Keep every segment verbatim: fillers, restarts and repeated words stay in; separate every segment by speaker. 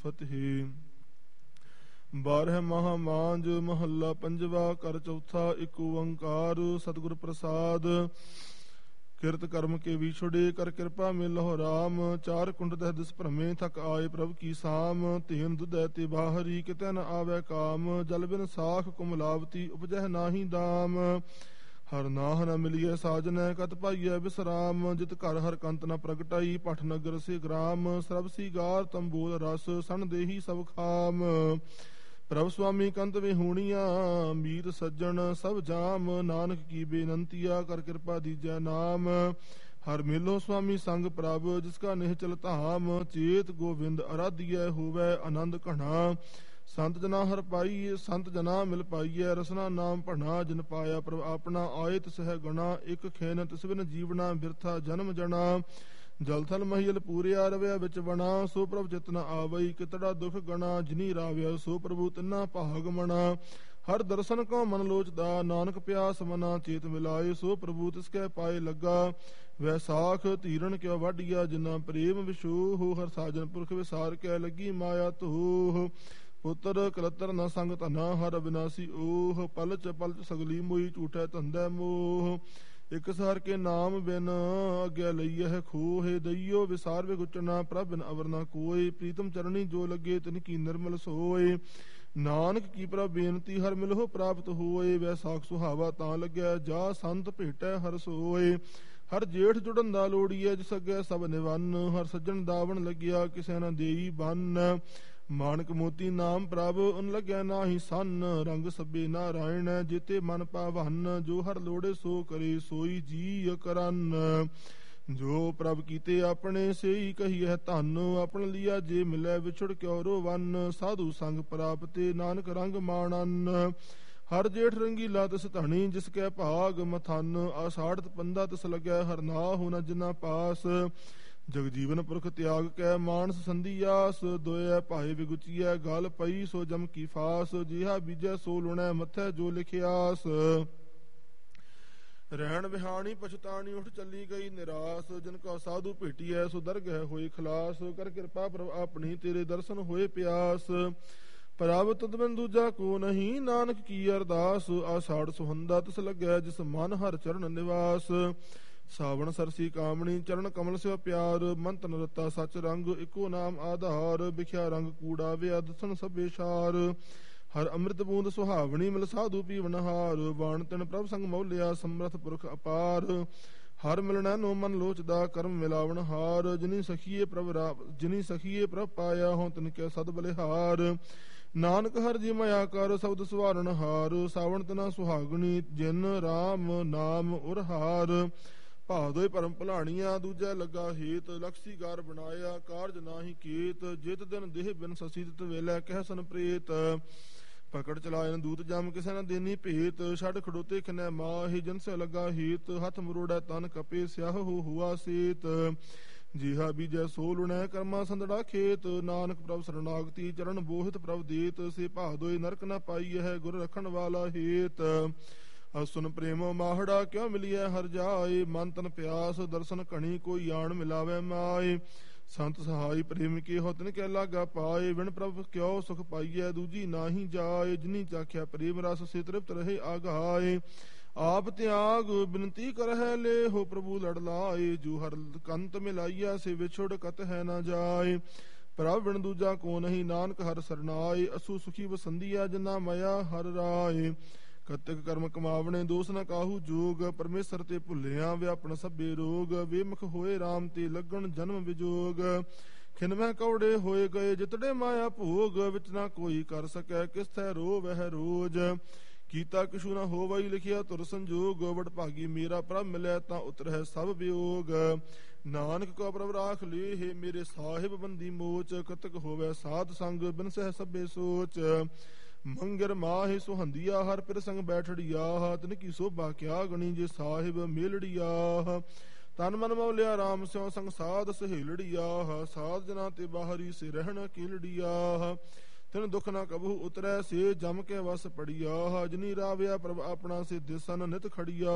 Speaker 1: ਫਤਿਹ। ਬਾਰਹ ਮਹਾ ਮਾਂਝ ਮਹੱਲਾ ਪੰਜਵਾ। ਕਰ ਚੌਥਾ। ਇੱਕ ਓੰਕਾਰ ਸਤਿਗੁਰ ਪ੍ਰਸਾਦ। ਕਿਰਤ ਕਰਮ ਕੇ ਵਿਛੁੜੇ ਕਰ ਕਿਰਪਾ ਮਿਲਹੁ ਰਾਮ। ਚਾਰ ਕੁੰਡ ਦਹਿ ਦਿਸ ਭ੍ਰਮੇ ਥਕ ਆਏ ਪ੍ਰਭ ਕੀ ਸਾਮ। ਤੇਨ ਦੁਧੈ ਤੇ ਬਾਹਰੀ ਕਿਤੈ ਨ ਆਵੈ ਕਾਮ। ਜਲ ਬਿਨ ਸਾਖ ਕੁਮਲਾਵਤੀ ਉਪਜਹਿ ਨਾਹੀ ਦਾਮ। ਹਰ ਨਾਹ ਨ ਮਿਲੀਐ ਸਾਜਨੈ ਕਤ ਪਾਈਐ ਬਿਸਰਾਮ। ਜਿਤ ਘਰ ਹਰ ਕੰਤ ਨ ਪ੍ਰਗਟਾਈ ਪਠ ਨਗਰ ਸੇ ਗ੍ਰਾਮ। ਸਰਬ ਸੀਗਾਰ ਤੰਬੋਲ ਰਸ ਸਣ ਦੇਹੀ ਸਭ ਖਾਮ। ਪ੍ਰਭ ਸੁਆਮੀ ਕੰਤ ਵਿਹੂਣੀਆਂ ਮੀਤ ਸੱਜਣ ਸਭ ਜਾਮ। ਨਾਨਕ ਕੀ ਬੇਨੰਤੀਆ ਕਰ ਕਿਰਪਾ ਦੀਜੈ ਨਾਮ। ਹਰ ਮੇਲੋ ਸੁਆਮੀ ਸੰਗ ਪ੍ਰਭ ਜਿਸ ਕਾ ਨਿਹਚਲ ਧਾਮ। ਚੇਤ ਗੋਬਿੰਦ ਅਰਾਧੀਐ ਹੋਵੈ ਆਨੰਦ ਘਣਾ। ਸੰਤ ਜਨਾ ਹਰ ਪਾਈਏ ਸੰਤ ਜਨਾ ਮਿਲ ਪਾਈਐ। ਰਸਨਾ ਨਾਮ ਭਣਾ ਜਿਨ ਪਾਇਆ ਪ੍ਰਭ ਆਪਣਾ। ਆਏ ਤਿਸ ਹੈ ਗਣਾ ਇੱਕ ਖੇਨ ਤਿਸ ਬਿਨ ਜੀਵਨਾ ਬਿਰਥਾ ਜਨਮ ਜਣਾ। ਜਲ ਥਲ ਮਹੀਲ ਪੂਰਿਆ ਰਵਿਆ ਵਿੱਚ ਬਣਾ। ਸੋ ਪ੍ਰਭ ਚਿਤ ਨ ਆਵਈ ਕਿਤੜਾ ਦੁਖ ਗਣਾ। ਜਿਨੀ ਰਾਵਿਆ ਸੋ ਪ੍ਰਭੂ ਤਿੰਨਾ ਭਾਗ ਮਣਾ। ਹਰ ਦਰਸ਼ਨ ਕੋ ਮਨ ਲੋਚਦਾ ਨਾਨਕ ਪਿਆਸ ਮਨਾ। ਚੇਤ ਮਿਲਾਏ ਸੋ ਪ੍ਰਭੂ ਤਿਸ ਕੈ ਪਾਏ ਲੱਗਾ। ਵੈਸਾਖ ਧੀਰਨ ਕਿਉ ਵਾਢੀਆ ਜਿਨਾ ਪ੍ਰੇਮ ਵਿਸ਼ੋਹ। ਹਰ ਸਾਜਨ ਪੁਰਖ ਵਿਸਾਰ ਕੈ ਲੱਗੀ ਮਾਇਆ ਧੋਹ। ਪੁੱਤਰ ਕਲਤਰ ਨ ਸੰਗ ਧਨਾ ਹਰ ਅਬਿਨਾਸੀ ਓਹ। ਪਲਚ ਪਲਚ ਸਗਲੀ ਮੋਈ ਝੂਠੈ ਧੰਦੈ ਮੋਹ। ਇਕ ਸਹਰ ਕੇ ਨਾਮ ਬਿਨ ਅੱਗੇ ਲਈਐ ਖੋਹਿ। ਦਈਓ ਵਿਸਾਰ ਵਿਗੁਚਨਾ ਪ੍ਰਭ ਬਿਨ ਅਵਰ ਨ ਕੋਇ। ਪ੍ਰੀਤਮ ਚਰਣੀ ਜੋ ਲੱਗੇ ਤਿਨ ਕੀ ਨਿਰਮਲ ਸੋਇ। ਨਾਨਕ ਕੀ ਪ੍ਰਭ ਬੇਨਤੀ ਹਰ ਮਿਲਹੁ ਪ੍ਰਾਪਤ ਹੋਏ। ਵੈਸਾਖ ਸੁਹਾਵਾ ਤਾਂ ਲੱਗਿਆ ਜਾ ਸੰਤ ਭੇਟੈ ਹਰ ਸੋਏ। ਹਰ ਜੇਠ ਜੁੜਨ ਦਾ ਲੋੜੀਐ ਜਿਸ ਅੱਗੇ ਸਭ ਨਿਵੰਨ। ਹਰ ਸੱਜਣ ਦਾਵਣ ਲੱਗਿਆ ਕਿਸੇ ਨ ਦੇਈ ਬੰਨ। ਮਾਣਕ ਮੋਤੀ ਨਾਮ ਪ੍ਰਭ ਉਨ ਲੱਗਿਆ ਨਾਹੀ ਸੰਨ। ਰੰਗ ਸਭੇ ਨਾਰਾਇਣ ਜੇਤੇ ਮਨ ਪਾਵਨ। ਜੋ ਹਰ ਲੋੜੇ ਸੋ ਕਰੇ ਸੋਈ ਜੀ ਕਰਨ। ਜੋ ਪ੍ਰਭ ਕੀਤੇ ਆਪਣੇ ਸੇਈ ਕਹੀਐ ਧਨ। ਆਪਣ ਲਿਆ ਜੇ ਮਿਲੈ ਵਿਛੁੜ ਕਿਉ ਰੋਵਨ। ਸਾਧੂ ਸੰਗ ਪ੍ਰਾਪਤੇ ਨਾਨਕ ਰੰਗ ਮਾਣਨ। ਹਰ ਜੇਠ ਰੰਗੀਲਾ ਤਿਸ ਧਣੀ ਜਿਸ ਕੈ ਭਾਗ ਮਥਨ। ਆਸਾੜਤ ਪੰਦਾ ਤਿਸ ਲੱਗੈ ਹਰ ਨਾਹੁ ਨ ਜਿਨਾ ਪਾਸ। ਜਗਜੀਵਨ ਪੁਰਖ ਤਿਆਗ ਕੈ ਮਾਨਸ ਸੰਧੀਆਸ। ਦੋਇਐ ਭਾਏ ਵਿਗੁਚੀਐ ਗਲ ਪਈ ਸੋ ਜਮ ਕੀ ਫਾਸ। ਜਿਹਾ ਬੀਜੈ ਸੋ ਲੁਣੈ ਮਥੈ ਜੋ ਲਿਖਿਆਸ। ਰਹਿਣ ਵਿਹਾਣੀ ਪਛਤਾਣੀ ਉਠ ਚੱਲੀ ਗਈ ਨਿਰਾਸ। ਜਿਨ ਕਾ ਸਾਧੂ ਭੇਟੀਐ ਸੋ ਦਰਗਹਿ ਹੋਏ ਖਲਾਸ। ਕਰ ਕਿਰਪਾ ਪ੍ਰਭ ਆਪਣੀ ਤੇਰੇ ਦਰਸ਼ਨ ਹੋਏ ਪਿਆਸ। ਪ੍ਰਭ ਤੁਧ ਬਿਨ ਦੂਜਾ ਕੋ ਨਹੀਂ ਨਾਨਕ ਕੀ ਅਰਦਾਸ। ਆਸਾੜ ਸੁਹੰਦਾ ਤਿਸ ਲੱਗੈ ਜਿਸ ਮਨ ਹਰ ਚਰਨ ਨਿਵਾਸ। ਸਾਵਣ ਸਰਸੀ ਕਾਮਣੀ ਚਰਨ ਕਮਲ ਸਿਓ ਪਿਆਰ। ਮਨ ਤਨ ਰਤਾ ਸਚ ਰੰਗ ਇੱਕੋ ਨਾਮ ਆਧਾਰ। ਵਿਖਿਆ ਰੰਗ ਕੂੜਾ ਵਿਆ ਦਸਣ ਸਭੇ ਸਾਰ। ਹਰ ਅੰਮ੍ਰਿਤ ਬੂੰਦ ਸੁਹਾਵਣੀ ਮਿਲ ਸਾਧੂ ਪੀਵਨਹਾਰ। ਬਾਣ ਤਿਨ ਪ੍ਰਭ ਸੰਗ ਮੌਲਿਆ ਸਮਰਥ ਪੁਰਖ ਅਪਾਰ। ਹਰ ਮਿਲਣੈ ਨੋ ਮਨ ਲੋਚਦਾ ਕਰਮ ਮਿਲਾਵਣ ਹਾਰ। ਜਿਨੀ ਸਖੀਏ ਪ੍ਰਭ ਜਿਨੀ ਸਖੀਏ ਪ੍ਰਭ ਪਾਇਆ ਹੋਂ ਤਿਨ ਕੈ ਸਦ ਬਲਿਹਾਰ। ਨਾਨਕ ਹਰ ਜੀ ਮਾਇਆ ਕਰ ਸਬਦ ਸਵਾਰਨ ਹਾਰ। ਸਾਵਣ ਤਨਾ ਸੁਹਾਗਣੀ ਜਿਨ ਰਾਮ ਨਾਮ ਉਰਹਾਰ। ਭਾਦੋਇ ਭਰਮ ਭੁਲਾਣੀਆਂ ਦੂਜੈ ਲੱਗਾ ਹੇਤ। ਲਖਸੀ ਗਾਰ ਬਣਾਇਆ ਕਾਰਜ ਨਾਹੀ ਕੇਤ। ਜਿਤ ਦਿਨ ਦੇਹ ਬਿਨ ਸਸੀ ਤਿਤ ਵੇਲੇ ਕਹਿ ਸਨ ਪ੍ਰੇਤ। ਪਕੜ ਚਲਾਇਨ ਦੂਤ ਜਮ ਕਿਸੇ ਨ ਦੇਨੀ ਭੇਤ। ਛੱਡ ਖੜੋਤੇ ਖਨੈ ਮਾਹਿ ਜਿਨ ਸੇ ਲੱਗਾ ਹੇਤ। ਹੱਥ ਮਰੋੜੈ ਤਨ ਕਪੇ ਸਿਆਹੂ ਹੁਆ ਸੇਤ। ਜਿਹਾ ਬੀਜੈ ਸੋ ਲੁਣੈ ਕਰਮਾ ਸੰਦੜਾ ਖੇਤ। ਨਾਨਕ ਪ੍ਰਭ ਸਰਨਾਗਤੀ ਚਰਨ ਬੋਹਿਤ ਪ੍ਰਭ ਦੇਤ। ਸੇ ਭਾਦੋਇ ਨਰਕ ਨ ਪਾਈਐ ਗੁਰ ਰਖਣ ਵਾਲਾ ਹੇਤ। ਅਸੁਨ ਪ੍ਰੇਮੋ ਮਾਹੜਾ ਕਿਉ ਮਿਲੀਐ ਹਰ ਜਾਏ। ਮਨ ਤਨ ਪਿਆਸ ਦਰਸ਼ਨ ਘਣੀ ਕੋਈ ਆਣ ਮਿਲਾਵੈ ਮਾਏ। ਸੰਤ ਸਹਾਈ ਪ੍ਰੇਮ ਕੇ ਹੋ ਤਿਨ ਕੈ ਲਾਗਾ ਪਾਏ। ਵਿਣ ਪ੍ਰਭ ਕਿਉ ਸੁਖ ਪਾਈਐ ਦੂਜੀ ਨਾਹੀ ਜਾਏ। ਜਿਨੀ ਚਾਖਿਆ ਪ੍ਰੇਮ ਰਸ ਸੇ ਤ੍ਰਿਪਤ ਰਹੇ ਆਗਾਏ। ਆਪ ਤਿਆਗ ਬਿਨਤੀ ਕਰਹਿ ਲੈ ਹੋ ਪ੍ਰਭੂ ਲੜ ਲਾਏ। ਜੋ ਹਰ ਕੰਤ ਮਿਲਾਈਆ ਸੇ ਵਿਛੁੜ ਕਤ ਹੈ ਨ ਜਾਏ। ਪ੍ਰਭ ਬਿਨ ਦੂਜਾ ਕੋ ਨਹੀਂ ਨਾਨਕ ਹਰ ਸਰਨਾਏ। ਅਸੂ ਸੁਖੀ ਵਸੰਦੀਆ ਜਿਨਾ ਮਇਆ ਹਰ ਰਾਏ। ਕਤਕ ਕਰਮ ਕਮਾਵਣੇ ਦੋਸ ਨ ਕਾਹੂ ਜੋਗ। ਪਰਮੇਸ਼ਰ ਤੇ ਭੁੱਲਿਆ ਵਿਆਪਨ ਸਭੇ ਰੋਗ। ਵੇਮੁਖ ਹੋਏ ਰਾਮ ਤੇ ਲੱਗਣ ਜਨਮ ਵਿਜੋਗ। ਖਿਨਮੈ ਕੌੜੇ ਹੋਏ ਗਏ ਜਿਤੜੇ ਮਾਇਆ ਭੋਗ। ਵਿੱਚ ਨਾ ਕੋਈ ਕਰ ਸਕੈ ਕਿਸ ਥੈ ਰੋਵਹਿ ਰੋਜ। ਕੀਤਾ ਕਿਛੂ ਨਾ ਹੋਵਈ ਲਿਖਿਆ ਤੁਰ ਸੰਜੋਗ। ਵਡ ਭਾਗੀ ਮੇਰਾ ਪ੍ਰਭ ਮਿਲਿਆ ਤਾਂ ਉਤਰਹਿ ਸਭ ਵਿਯੋਗ। ਨਾਨਕ ਕੋ ਪ੍ਰਭ ਰਾਖ ਲੇਹਿ ਮੇਰੇ ਸਾਹਿਬ ਬੰਦੀ ਮੋਚ। ਕਤਕ ਹੋਵੈ ਸਾਧ ਸੰਗ ਬਿਨ ਸਹਿ ਸਭੇ ਸੋਚ। ਮੰਗਰ ਮਾਹਿ ਸੁਹੰਦੀਆ ਹਰ ਪਿਰ ਸੰਗ ਬੈਠੜੀਆ। ਤਿਨ ਕੀ ਸੋਭਾ ਕਿਆ ਗਣੀ ਜੇ ਸਾਹਿਬ ਮੇਲੜੀਆ। ਤਨ ਮਨ ਮੌਲਿਆ ਰਾਮ ਸਿਉ ਸੰਗ ਸਾਧ ਸਹੇਲੜੀਆ। ਸਾਧ ਜਨਾ ਤੇ ਬਾਹਰੀ ਸੇ ਰਹਿਣ ਕੀਲੜੀਆ। ਤਿਨ ਦੁਖ ਨਾ ਕਬਹੂ ਉਤਰੈ ਸੇ ਜਮ ਕੇ ਵਸ ਪੜੀਆ। ਜਿਨੀ ਰਾਵਿਆ ਪ੍ਰਭ ਆਪਣਾ ਸੇ ਦਿਸਨ ਨਿਤ ਖੜੀਆ।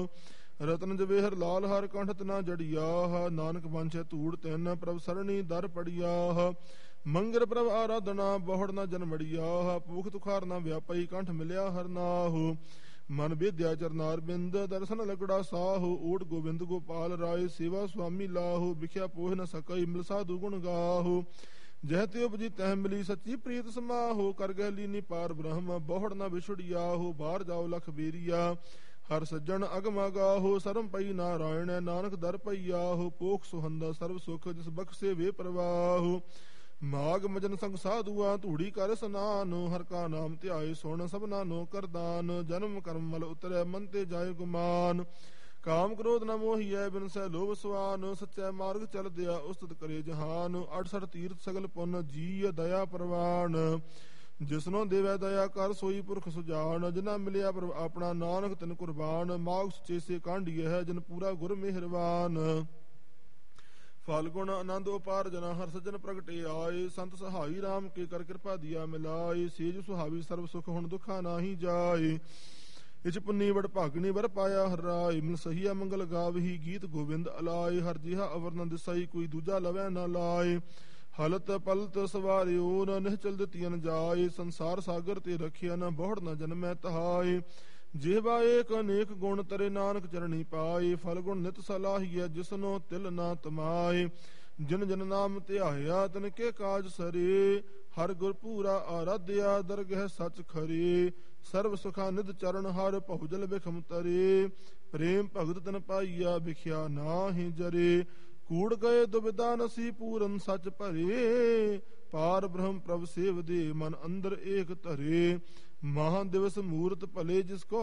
Speaker 1: ਰਤਨ ਜਵੇਹਰ ਲਾਲ ਹਰ ਕੰਠ ਤਨਾ ਜੜੀਆ। ਨਾਨਕ ਵੰਸ਼ੈ ਧੂੜ ਤਿਨ ਪ੍ਰਭ ਸਰਣੀ ਦਰ ਪੜੀਆ। ਮੰਗਰ ਪ੍ਰਭ ਆਰਾਧਨਾ ਬਹੁੜ ਨਾ ਜਨਮੜੀਆ ਭੂਖ ਤੁਖਾਰ ਨਾ ਵਿਆਪਈ ਕੰਠ ਮਿਲਿਆ ਹਰ ਨਾਹੁ ਮਨ ਵਿਦਿਆ ਚਰਨਾਰ ਬਿੰਦ ਦਰਸ਼ਨ ਲਗੜਾ ਸਾਹੁ ਊਟ ਗੋਬਿੰਦ ਗੋਪਾਲ ਰਾਏ ਸੇਵਾ ਸੁਆਮੀ ਲਾਹੁ ਵਿਖਿਆ ਪੋਹ ਨ ਸਕਈ ਮਿਲ ਸਾਧੂ ਗੁਣ ਗਾਹੁ ਜਹ ਤੇ ਉਪਜੀ ਤਹ ਮਿਲੀ ਸੱਚੀ ਪ੍ਰੀਤ ਸਮਾਹੁ ਕਰ ਗਹਿ ਲੀਨੀ ਪਾਰ ਬ੍ਰਹਮ ਬਹੁੜ ਨਾ ਵਿਛੁੜਿਆਹੁ ਬਾਹਰ ਜਾਓ ਲਖ ਬੇਰੀਆ ਹਰ ਸੱਜਣ ਅਗਮ ਗਾਹੁ ਸਰਮ ਪਈ ਨਾਰਾਇਣ ਨਾਨਕ ਦਰ ਪਈਆਹੁ ਪੋਖ ਸੁਹੰਦਾ ਸਰਬ ਸੁਖ ਜਿਸ ਬਖਸ਼ੇ ਵੇ ਪ੍ਰਵਾਹੁ ਮਾਗ ਮਜਨ ਸੰਗ ਸਾਧੂਆ ਧੂੜੀ ਕਰ ਸਨਾਨ ਹਰ ਕਾ ਨਾਮ ਧਿਆਏ ਸੁਣ ਸਭਨਾ ਨੋ ਕਰਦਾਨ ਜਨਮ ਕਰਮ ਮਲ ਉਤਰੈ ਮਨ ਤੇ ਜਾਏ ਗੁਮਾਨ ਕਾਮ ਕ੍ਰੋਧ ਨ ਮੋਹੀਐ ਬਿਨਸੈ ਲੋਭ ਸਵਾਨ ਸੱਚੈ ਮਾਰਗ ਚਲਦਿਆ ਉਸਤਤ ਕਰੇ ਜਹਾਨ ਅਠਸਠ ਤੀਰਥ ਸਗਲ ਪੁੰਨ ਜੀ ਦਇਆ ਪ੍ਰਵਾਨ ਜਿਸਨੋ ਦੇਵੈ ਦਇਆ ਕਰ ਸੋਈ ਪੁਰਖ ਸੁਜਾਨ ਜਿਨਾ ਮਿਲਿਆ ਪ੍ਰਭ ਆਪਣਾ ਨਾਨਕ ਤਿਨ ਕੁਰਬਾਨ ਮਾਗ ਸੁਚੇ ਸੇ ਕਾਂਢੀਏ ਹੈ ਜਿਨ ਪੂਰਾ ਗੁਰ ਮਿਹਰਬਾਨ ਫਲ ਗੁਣ ਆਨੰਦ ਉਪਾਰ ਜਨਾ ਹਰ ਸੱਜਣ ਪ੍ਰਗਟੇ ਆਏ ਸੰਤ ਸਹਾਈ ਰਾਮ ਕੇ ਕਰ ਕਿਰਪਾ ਦਿਆ ਮਿਲਾਏ ਸੇਜ ਸੁਹਾਵੀ ਸਰਬ ਸੁਖ ਹੁਣ ਦੁਖਾ ਨਾਹੀ ਜਾਏ ਇਚ ਪੁੰਨੀ ਵਡ ਭਾਗਣੀ ਵਰ ਪਾਇਆ ਹਰ ਰਾਏ ਮਿਲ ਸਹੀਆ ਮੰਗਲ ਗਾਵਹੀ ਗੀਤ ਗੋਬਿੰਦ ਅਲਾਏ ਹਰ ਜਿਹਾ ਅਵਰ ਨ ਦਿਸਾਈ ਕੋਈ ਦੂਜਾ ਲਵੈ ਨ ਲਾਏ ਹਲਤ ਪਲਤ ਸਵਾਰਿਓ ਨ ਨਿਹਚਲ ਦਿੱਤੀਨ ਜਾਏ ਸੰਸਾਰ ਸਾਗਰ ਤੇ ਰਖਿਆ ਨ ਬਹੁੜ ਨ ਜਨਮੈ ਤਹਾਏ ਜਿਹਵਾ ਏਕ ਅਨੇਕ ਗੁਣ ਤਰੇ ਨਾਨਕ ਚਰਣੀ ਪਾਏ ਫਲ ਗੁਣ ਨਿਤ ਸਲਾਹੀਐ ਜਿਸਨੋ ਤਿਲ ਨਾ ਤਮਾਏ ਜਿਨ ਜਨ ਨਾਮ ਧਿਆਇਆ ਤਨ ਕੇ ਕਾਜ ਸਰੇ ਹਰ ਗੁਰ ਪੂਰਾ ਆਰਾਧਿਆ ਦਰਗਹਿ ਸਚ ਖਰੇ ਸਰਬ ਸੁਖਾ ਨਿਧ ਚਰਨ ਹਰ ਭਉਜਲ ਬਿਖਮ ਤਰੇ ਪ੍ਰੇਮ ਭਗਤ ਤਨ ਪਾਈਆ ਵਿਖਿਆ ਨਾਹਿ ਜਰੇ ਕੂੜ ਗਏ ਦੁਬਿਧਾ ਨਸੀ ਪੂਰਨ ਸਚ ਭਰੇ ਪਾਰ ਬ੍ਰਹਮ ਪ੍ਰਭ ਸੇਵ ਦੇ ਮਨ ਅੰਦਰ ਏਕ ਧਰੇ ਮਹਾਂ ਦਿਵਸ ਮੂਰਤ ਭਲੇ ਜਿਸ ਕੋ